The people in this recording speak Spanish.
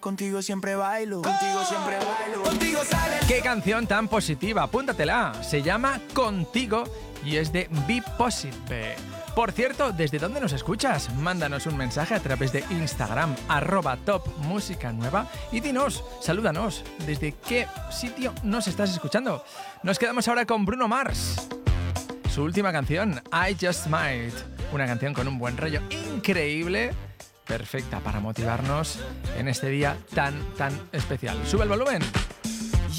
Contigo siempre bailo, contigo siempre bailo, contigo sale. ¡Qué canción tan positiva! Apúntatela. Se llama Contigo y es de Be Positive. Por cierto, ¿desde dónde nos escuchas? Mándanos un mensaje a través de Instagram, @topmusicanueva, y dinos, salúdanos, ¿desde qué sitio nos estás escuchando? Nos quedamos ahora con Bruno Mars. Su última canción, I Just Might. Una canción con un buen rollo increíble, perfecta para motivarnos en este día tan especial. Sube el volumen.